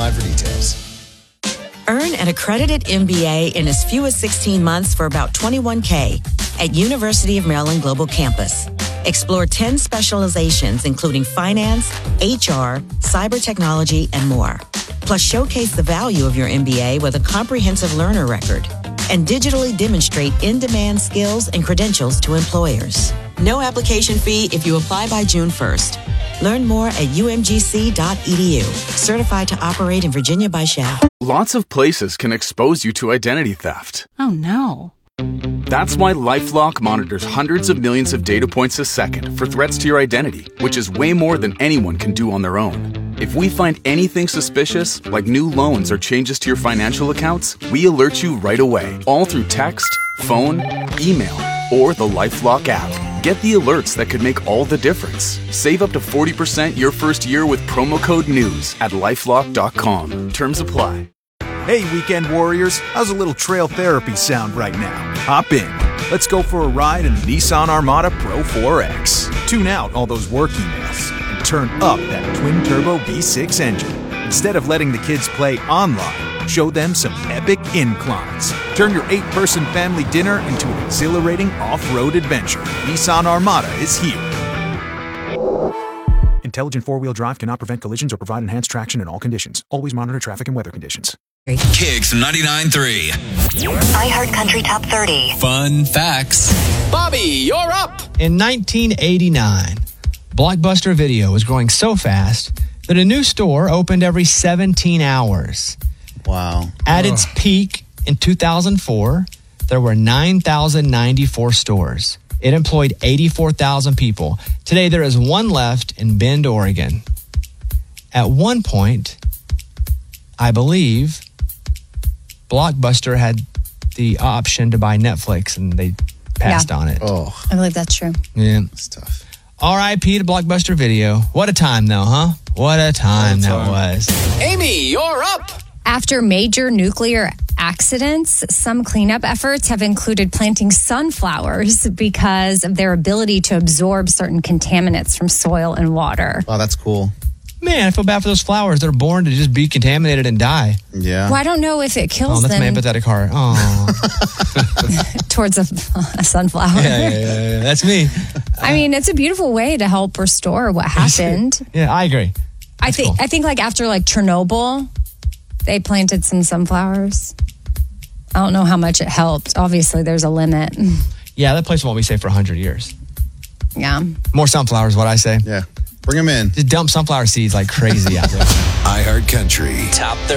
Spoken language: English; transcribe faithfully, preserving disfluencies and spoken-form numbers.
online for details. Earn an accredited M B A in as few as sixteen months for about twenty-one thousand dollars at University of Maryland Global Campus. Explore ten specializations, including finance, H R, cyber technology, and more. Plus, showcase the value of your M B A with a comprehensive learner record and digitally demonstrate in-demand skills and credentials to employers. No application fee if you apply by June first. Learn more at U M G C dot E D U. Certified to operate in Virginia by S H A. Lots of places can expose you to identity theft. Oh, no. That's why LifeLock monitors hundreds of millions of data points a second for threats to your identity, which is way more than anyone can do on their own. If we find anything suspicious, like new loans or changes to your financial accounts, we alert you right away, all through text, phone, email, or the LifeLock app. Get the alerts that could make all the difference. Save up to forty percent your first year with promo code NEWS at lifelock dot com. Terms apply. Hey, weekend warriors, how's a little trail therapy sound right now? Hop in. Let's go for a ride in the Nissan Armada Pro four X. Tune out all those work emails and turn up that twin-turbo V six engine. Instead of letting the kids play online, show them some epic inclines. Turn your eight-person family dinner into an exhilarating off-road adventure. Nissan Armada is here. Intelligent four-wheel drive cannot prevent collisions or provide enhanced traction in all conditions. Always monitor traffic and weather conditions. Kicks ninety-nine point three. iHeartCountry Top thirty. Fun facts. Bobby, you're up. In nineteen eighty-nine, Blockbuster Video was growing so fast that a new store opened every seventeen hours. Wow. At its peak in two thousand four, there were nine thousand ninety-four stores. It employed eighty-four thousand people. Today, there is one left in Bend, Oregon. At one point, I believe Blockbuster had the option to buy Netflix, and they passed Yeah. on it. Oh, I believe that's true. Yeah. that's tough. R I P to Blockbuster Video. What a time, though, huh? What a time What a that time. was. Amy, you're up. After major nuclear accidents, some cleanup efforts have included planting sunflowers because of their ability to absorb certain contaminants from soil and water. Wow, that's cool. Man, I feel bad for those flowers. They're born to just be contaminated and die. Yeah. Well, I don't know if it Oh, kills that's my them empathetic heart. Oh, towards a, a sunflower. yeah, yeah, yeah, yeah. That's me. I mean, it's a beautiful way to help restore what happened. Yeah, I agree. I That's think cool. I think like after like Chernobyl, they planted some sunflowers. I don't know how much it helped. Obviously, there's a limit. Yeah, that place won't be safe for one hundred years. Yeah. More sunflowers, what I say. Yeah. Bring them in. Just dump sunflower seeds like crazy out there. iHeartCountry Top thirty.